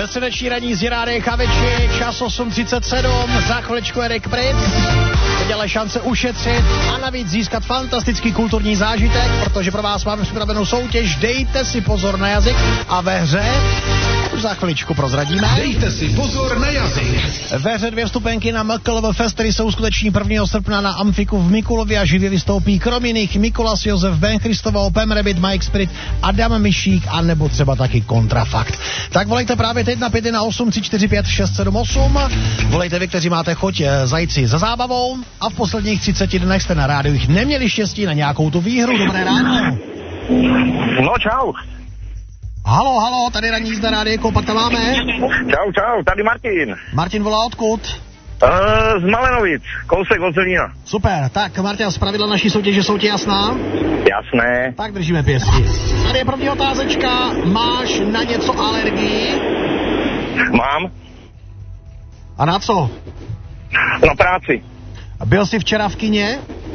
středeční ranní z Rádia Kaviči, čas 8:37, za chviličku Erik Pryc. Teď ale šance ušetřit a navíc získat fantastický kulturní zážitek, protože pro vás máme připravenou soutěž Dejte si pozor na jazyk a ve hře už za chviličku prozradíme. Dejte si pozor na jazyk. Ve hře 2 vstupenky na MKLV Fest, který se uskuteční 1. srpna na Amfiku v Mikulově a živě vystoupí krom jiných Mikulas Josef, Ben Christoval, Pem Rabbit, Mike Spirit, Adam Mišík a nebo třeba taky Kontrafakt. Tak volejte právě teď na 518 345 678. Volejte vy, kteří máte chuť zajít si za zábavou a v posledních 30 dnech jste na rádiu neměli štěstí na nějakou tu výhru. Dobré ráno. No čau. Halo, tady ranní zde Rádio Kopat, tam máme. Čau, tady Martin. Martin volá odkud? Z Malenovic, kousek od Zlína. Super, tak Martin, zpravidla naší soutěže jsou ti jasná? Jasné. Tak držíme pěstí. Tady je první otázečka, máš na něco alergii? Mám. A na co? Na práci. Byl jsi včera v kině?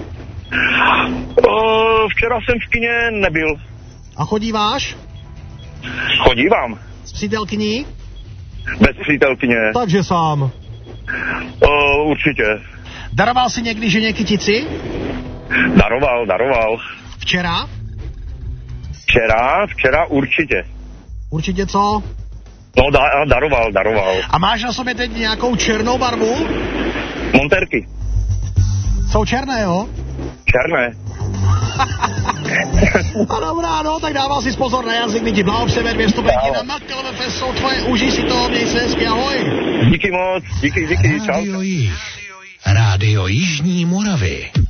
Včera jsem v kině nebyl. A chodíváš? Chodívám. S přítelkyní? Bez přítelkyně. Takže sám. Určitě. Daroval jsi někdy ženě kytici? Daroval. Včera? Včera určitě. Určitě co? No, daroval. A máš na sobě teď nějakou černou barvu? Monterky. Jsou černé, jo? Černé. A dobrá, no, tak dával si pozor na jazyk, my ti blahopřejeme 2 vstupenky na MKLV Fest, jsou tvoje, užij si to, měj se hezky, ahoj. Díky moc, díky, čau. Rádio Jižní Moravy.